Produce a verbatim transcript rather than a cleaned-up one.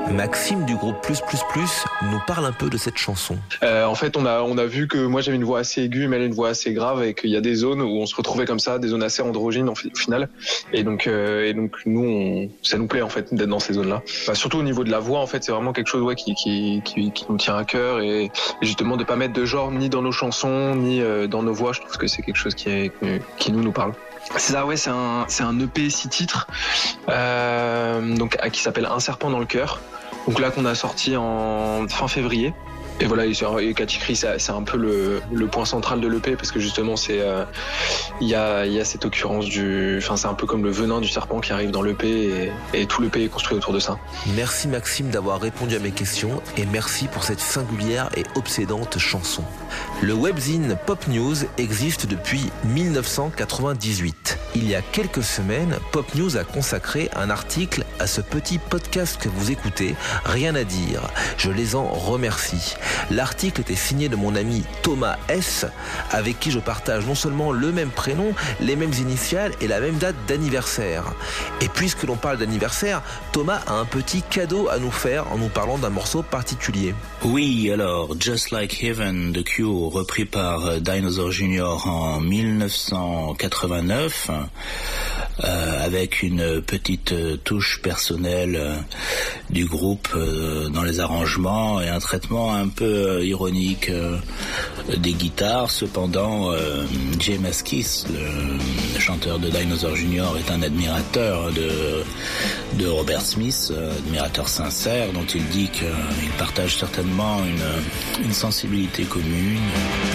Maxime du groupe Plus Plus Plus nous parle un peu de cette chanson. Euh, en fait, on a on a vu que moi j'avais une voix assez aiguë, mais elle a une voix assez grave, et qu'il y a des zones où on se retrouvait comme ça, des zones assez androgynes au final. Et donc euh, et donc nous, on, ça nous plaît en fait d'être dans ces zones-là. Enfin, surtout au niveau de la voix, en fait, c'est vraiment quelque chose ouais qui qui qui, qui nous tient à cœur, et, et justement de pas mettre de genre ni dans nos chansons ni euh, dans nos voix. Je trouve que c'est quelque chose qui est, qui nous nous parle. C'est ça, ouais, c'est un, c'est un E P six titres, euh, donc, qui s'appelle Un serpent dans le cœur. Donc là, qu'on a sorti en fin février. Et voilà, et Katikri, c'est, c'est un peu le, le point central de l'E P, parce que justement, c'est, euh, il y a, il y a cette occurrence du, enfin, c'est un peu comme le venin du serpent qui arrive dans l'E P, et, et tout l'E P est construit autour de ça. Merci Maxime d'avoir répondu à mes questions, et merci pour cette singulière et obsédante chanson. Le webzine Pop News existe depuis mille neuf cent quatre-vingt-dix-huit. Il y a quelques semaines, Pop News a consacré un article à ce petit podcast que vous écoutez, Rien à dire. Je les en remercie. L'article était signé de mon ami Thomas S, avec qui je partage non seulement le même prénom, les mêmes initiales et la même date d'anniversaire. Et puisque l'on parle d'anniversaire, Thomas a un petit cadeau à nous faire en nous parlant d'un morceau particulier. Oui, alors, Just Like Heaven de Cure, repris par Dinosaur Junior en mille neuf cent quatre-vingt-neuf, euh, avec une petite touche personnelle euh, du groupe euh, dans les arrangements et un traitement un peu euh, ironique euh, des guitares. Cependant, euh, Jay Maskis, le chanteur de Dinosaur Junior, est un admirateur de, de Robert Smith, euh, admirateur sincère, dont il dit qu'il partage certainement une, une sensibilité commune.